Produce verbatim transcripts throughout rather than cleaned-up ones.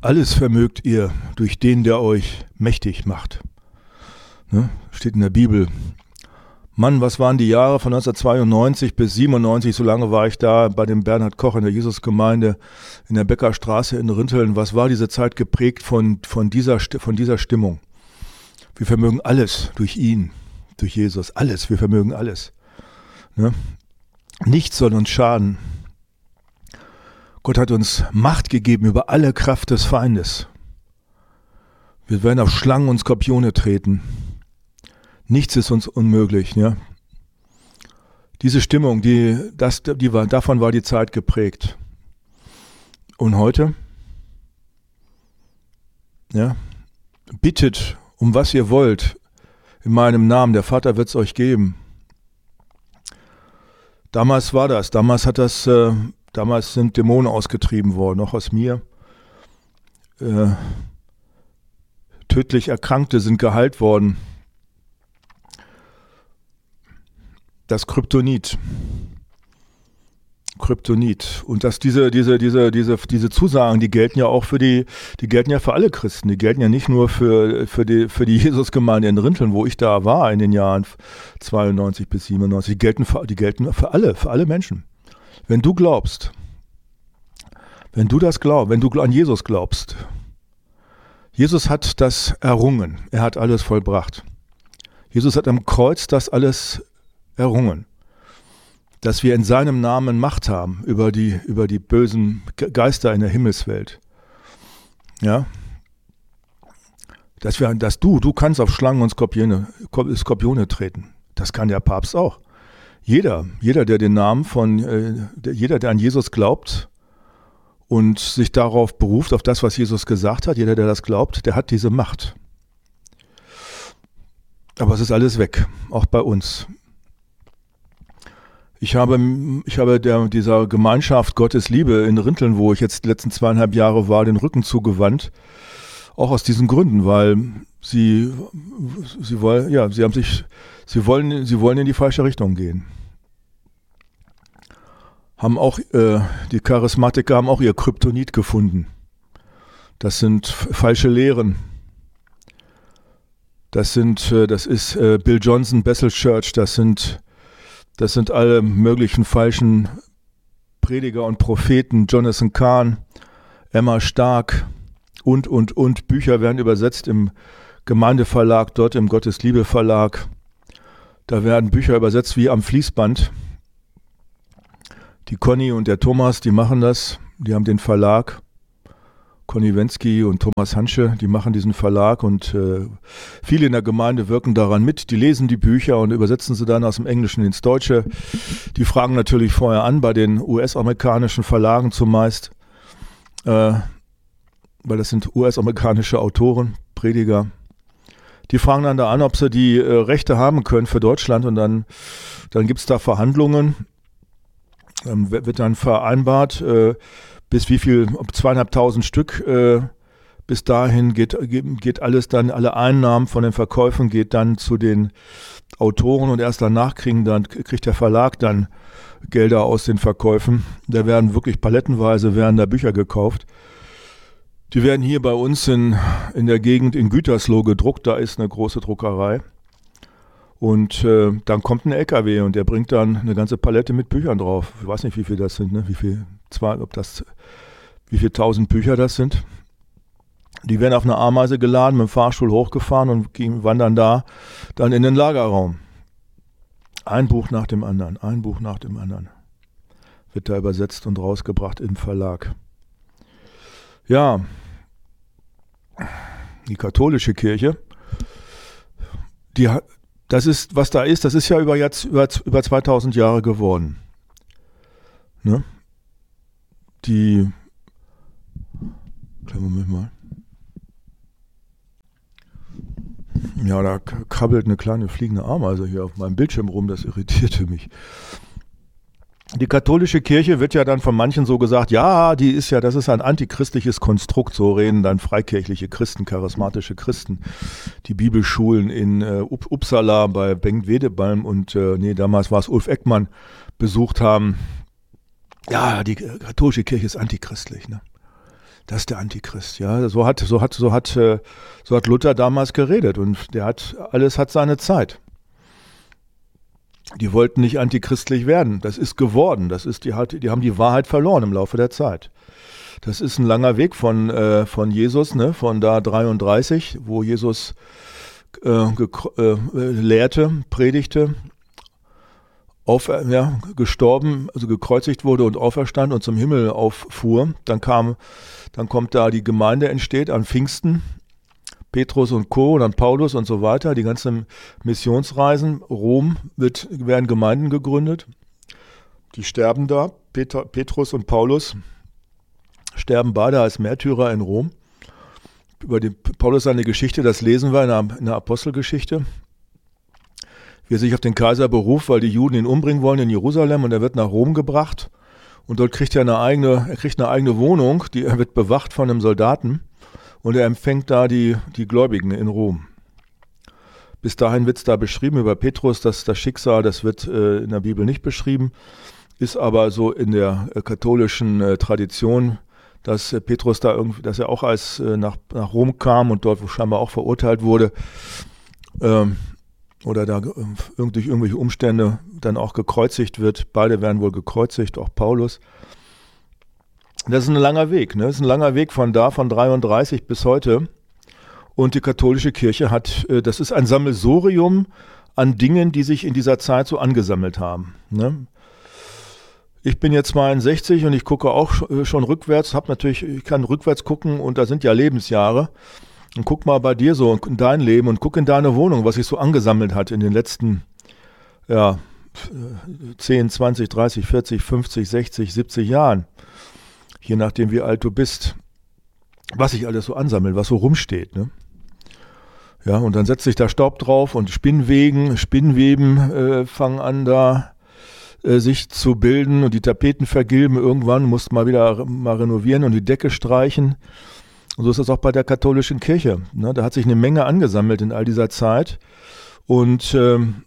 Alles vermögt ihr durch den, der euch mächtig macht. Ne? Steht in der Bibel. Mann, was waren die Jahre von neunzehnhundertzweiundneunzig bis siebenundneunzig, so lange war ich da bei dem Bernhard Koch in der Jesusgemeinde in der Beckerstraße in Rinteln. Was war diese Zeit geprägt von, von, dieser, von dieser Stimmung? Wir vermögen alles durch ihn, durch Jesus, alles, wir vermögen alles. Ne? Nichts soll uns schaden. Gott hat uns Macht gegeben über alle Kraft des Feindes. Wir werden auf Schlangen und Skorpione treten. Nichts ist uns unmöglich. Ja? Diese Stimmung, die, das, die war, davon war die Zeit geprägt. Und heute? Ja? Bittet, um was ihr wollt, in meinem Namen. Der Vater wird es euch geben. Damals war das. Damals hat das... Äh, Damals sind Dämonen ausgetrieben worden, auch aus mir. Äh, tödlich Erkrankte sind geheilt worden. Das Kryptonit. Kryptonit. Und dass diese, diese, diese, diese, diese Zusagen, die gelten ja auch für die, die gelten ja für alle Christen. Die gelten ja nicht nur für, für die, für die Jesusgemeinde in Rinteln, wo ich da war in den Jahren zweiundneunzig bis siebenundneunzig. Die gelten für, die gelten für alle, für alle Menschen. Wenn du glaubst, wenn du das glaubst, wenn du an Jesus glaubst, Jesus hat das errungen, er hat alles vollbracht. Jesus hat am Kreuz das alles errungen, dass wir in seinem Namen Macht haben über die, über die bösen Geister in der Himmelswelt. Ja? Dass wir, dass du, du kannst auf Schlangen und Skorpione, Skorpione treten. Das kann der Papst auch. Jeder, jeder, der den Namen von, äh, der, jeder, der an Jesus glaubt und sich darauf beruft, auf das, was Jesus gesagt hat, jeder, der das glaubt, der hat diese Macht. Aber es ist alles weg, auch bei uns. Ich habe, ich habe der, dieser Gemeinschaft Gottes Liebe in Rinteln, wo ich jetzt die letzten zweieinhalb Jahre war, den Rücken zugewandt, auch aus diesen Gründen, weil sie, sie wollen, ja, sie haben sich, sie wollen, sie wollen in die falsche Richtung gehen. Haben auch, äh, die Charismatiker haben auch ihr Kryptonit gefunden. Das sind falsche Lehren. Das sind, äh, das ist äh, Bill Johnson, Bethel Church, das sind, das sind alle möglichen falschen Prediger und Propheten, Jonathan Cahn, Emma Stark und, und, und. Bücher werden übersetzt im Gemeindeverlag, dort im Gottesliebe Verlag. Da werden Bücher übersetzt wie am Fließband. Die Conny und der Thomas, die machen das. Die haben den Verlag. Conny Wensky und Thomas Hansche, die machen diesen Verlag und äh, viele in der Gemeinde wirken daran mit. Die lesen die Bücher und übersetzen sie dann aus dem Englischen ins Deutsche. Die fragen natürlich vorher an bei den U S-amerikanischen Verlagen zumeist, äh, weil das sind U S-amerikanische Autoren, Prediger. Die fragen dann da an, ob sie die äh, Rechte haben können für Deutschland und dann, dann gibt es da Verhandlungen. Dann wird dann vereinbart, äh, bis wie viel, zweieinhalbtausend Stück, äh, bis dahin geht, geht alles dann, alle Einnahmen von den Verkäufen geht dann zu den Autoren und erst danach kriegen dann, kriegt der Verlag dann Gelder aus den Verkäufen. Da werden wirklich palettenweise werden da Bücher gekauft. Die werden hier bei uns in, in der Gegend in Gütersloh gedruckt, da ist eine große Druckerei. Und äh, dann kommt ein L K W und der bringt dann eine ganze Palette mit Büchern drauf. Ich weiß nicht, wie viel das sind, ne? Wie viel, zwar, ob das, wie viel tausend Bücher das sind. Die werden auf eine Ameise geladen, mit dem Fahrstuhl hochgefahren und gehen, wandern da dann in den Lagerraum. Ein Buch nach dem anderen, ein Buch nach dem anderen. Wird da übersetzt und rausgebracht im Verlag. Ja, die katholische Kirche, die hat, das ist, was da ist, das ist ja über, jetzt, über, über zweitausend Jahre geworden. Ne? Die, kleinen Moment mal. Ja, da krabbelt eine kleine fliegende Ameise hier auf meinem Bildschirm rum, das irritierte mich. Die katholische Kirche wird ja dann von manchen so gesagt, ja, die ist ja, das ist ein antichristliches Konstrukt, so reden dann freikirchliche Christen, charismatische Christen, die Bibelschulen in äh, Uppsala bei Bengt Wedebalm und, äh, nee, damals war es Ulf Eckmann, besucht haben. Ja, die katholische Kirche ist antichristlich, ne? Das ist der Antichrist, ja. So hat, so hat, so hat, so hat Luther damals geredet und der hat, alles hat seine Zeit. Die wollten nicht antichristlich werden. Das ist geworden. Das ist, die, die haben die Wahrheit verloren im Laufe der Zeit. Das ist ein langer Weg von, äh, von Jesus, ne, von da dreiunddreißig, wo Jesus äh, äh, lehrte, predigte, auf, ja, gestorben, also gekreuzigt wurde und auferstand und zum Himmel auffuhr. Dann kam, dann kommt da die Gemeinde, entsteht an Pfingsten, Petrus und Co. und dann Paulus und so weiter, die ganzen Missionsreisen. Rom wird, werden Gemeinden gegründet. Die sterben da, Peter, Petrus und Paulus sterben beide als Märtyrer in Rom. Über die, Paulus seine Geschichte, das lesen wir in der, in der Apostelgeschichte. Wie er sich auf den Kaiser beruft, weil die Juden ihn umbringen wollen in Jerusalem und er wird nach Rom gebracht. Und dort kriegt er eine eigene, er kriegt eine eigene Wohnung, die, er wird bewacht von einem Soldaten und er empfängt da die, die Gläubigen in Rom. Bis dahin wird es da beschrieben über Petrus, dass das Schicksal, das wird äh, in der Bibel nicht beschrieben, ist aber so in der äh, katholischen äh, Tradition, dass äh, Petrus da irgendwie, dass er auch als äh, nach, nach Rom kam und dort wo scheinbar auch verurteilt wurde, ähm, oder da durch irgendwelche Umstände dann auch gekreuzigt wird. Beide werden wohl gekreuzigt, auch Paulus. Das ist ein langer Weg, ne? Das ist ein langer Weg von da, von dreiunddreißig bis heute. Und die katholische Kirche hat, das ist ein Sammelsurium an Dingen, die sich in dieser Zeit so angesammelt haben, ne? Ich bin jetzt zweiundsechzig und ich gucke auch schon rückwärts, habe natürlich, ich kann rückwärts gucken und da sind ja Lebensjahre. Und guck mal bei dir so in dein Leben und guck in deine Wohnung, was sich so angesammelt hat in den letzten ja, zehn, zwanzig, dreißig, vierzig, fünfzig, sechzig, siebzig Jahren. Je nachdem, wie alt du bist. Was sich alles so ansammelt, was so rumsteht. Ne? Ja, und dann setzt sich da Staub drauf und Spinnweben, Spinnweben äh, fangen an da äh, sich zu bilden und die Tapeten vergilben. Irgendwann musst du mal wieder mal renovieren und die Decke streichen. Und so ist das auch bei der katholischen Kirche. Ne? Da hat sich eine Menge angesammelt in all dieser Zeit. Und ähm,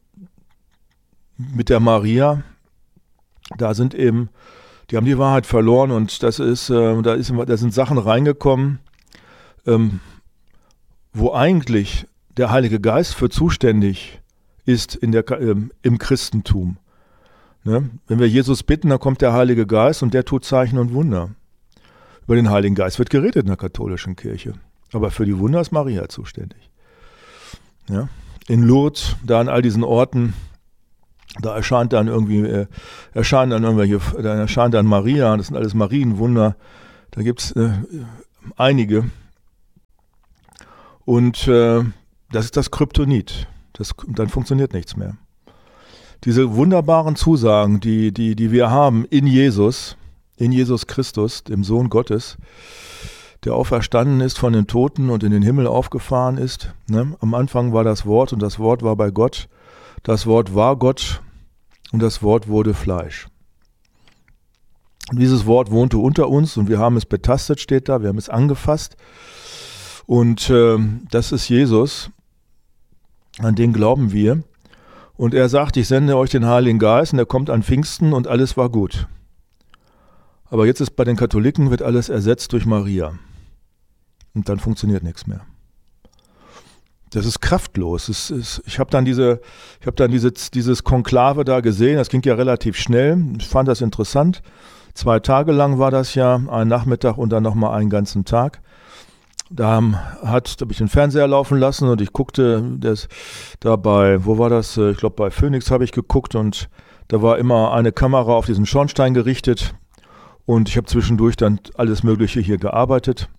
mit der Maria, da sind eben, die haben die Wahrheit verloren und das ist, äh, da, ist da sind Sachen reingekommen, ähm, wo eigentlich der Heilige Geist für zuständig ist in der, äh, im Christentum. Ne? Wenn wir Jesus bitten, dann kommt der Heilige Geist und der tut Zeichen und Wunder. Über den Heiligen Geist wird geredet in der katholischen Kirche. Aber für die Wunder ist Maria zuständig. Ja? In Lourdes, da an all diesen Orten, da erscheint dann irgendwie, äh, erscheinen dann irgendwelche, da erscheint dann Maria, das sind alles Marienwunder. Da gibt es äh, einige. Und äh, das ist das Kryptonit. Das, dann funktioniert nichts mehr. Diese wunderbaren Zusagen, die, die, die wir haben in Jesus, in Jesus Christus, dem Sohn Gottes, der auferstanden ist von den Toten und in den Himmel aufgefahren ist. Ne? Am Anfang war das Wort und das Wort war bei Gott. Das Wort war Gott und das Wort wurde Fleisch. Und dieses Wort wohnte unter uns und wir haben es betastet, steht da, wir haben es angefasst. Und äh, das ist Jesus, an den glauben wir. Und er sagt, ich sende euch den Heiligen Geist und er kommt an Pfingsten und alles war gut. Aber jetzt ist bei den Katholiken, wird alles ersetzt durch Maria. Und dann funktioniert nichts mehr. Das ist kraftlos. Es ist, ich habe dann, diese, ich hab dann diese, dieses Konklave da gesehen, das ging ja relativ schnell. Ich fand das interessant. Zwei Tage lang war das ja, ein Nachmittag und dann nochmal einen ganzen Tag. Da hat, da habe ich den Fernseher laufen lassen und ich guckte das dabei, wo war das? Ich glaube bei Phoenix habe ich geguckt und da war immer eine Kamera auf diesen Schornstein gerichtet. Und ich habe zwischendurch dann alles Mögliche hier gearbeitet.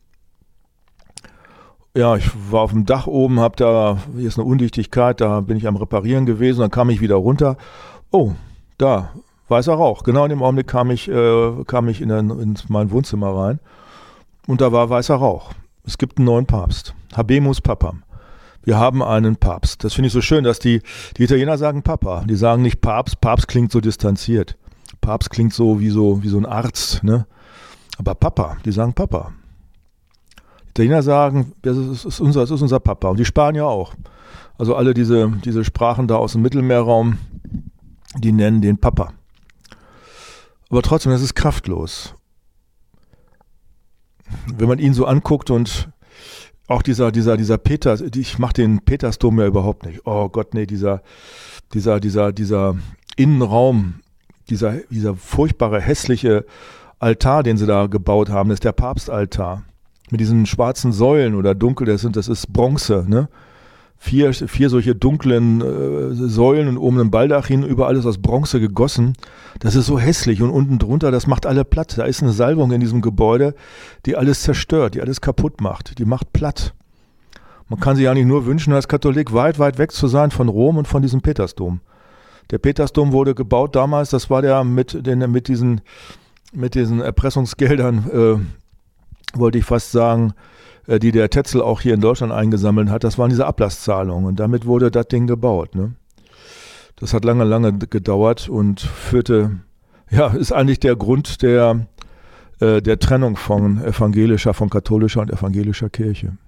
Ja, ich war auf dem Dach oben, habe da, hier ist eine Undichtigkeit, da bin ich am Reparieren gewesen, dann kam ich wieder runter. Oh, da, weißer Rauch. Genau in dem Augenblick kam ich, äh, kam ich in, den, in mein Wohnzimmer rein und da war weißer Rauch. Es gibt einen neuen Papst, Habemus Papam. Wir haben einen Papst. Das finde ich so schön, dass die, die Italiener sagen Papa. Die sagen nicht Papst, Papst klingt so distanziert. Papst klingt so wie so, wie so ein Arzt, ne? Aber Papa, die sagen Papa. Die Italiener sagen, das ist, ist, unser, das ist unser Papa. Und die Spanier auch. Also alle diese, diese Sprachen da aus dem Mittelmeerraum, die nennen den Papa. Aber trotzdem, das ist kraftlos. wenn man ihn so anguckt und auch dieser, dieser, dieser Peter, ich mache den Petersdom ja überhaupt nicht. Oh Gott, nee, dieser, dieser, dieser, dieser Innenraum, dieser, dieser furchtbare, hässliche Altar, den sie da gebaut haben, das ist der Papstaltar. Mit diesen schwarzen Säulen oder dunkel, das sind, das ist Bronze, ne? Vier, vier solche dunklen äh, Säulen und oben ein Baldachin, überall ist aus Bronze gegossen. Das ist so hässlich und unten drunter, das macht alle platt. Da ist eine Salbung in diesem Gebäude, die alles zerstört, die alles kaputt macht, die macht platt. Man kann sich eigentlich nur wünschen, als Katholik weit, weit weg zu sein von Rom und von diesem Petersdom. Der Petersdom wurde gebaut damals, das war der mit, den, mit, diesen, mit diesen Erpressungsgeldern, äh, wollte ich fast sagen, die der Tetzel auch hier in Deutschland eingesammelt hat, das waren diese Ablasszahlungen und damit wurde das Ding gebaut. Ne? Das hat lange, lange gedauert und führte, ja, ist eigentlich der Grund der, äh, der Trennung von evangelischer, von katholischer und evangelischer Kirche.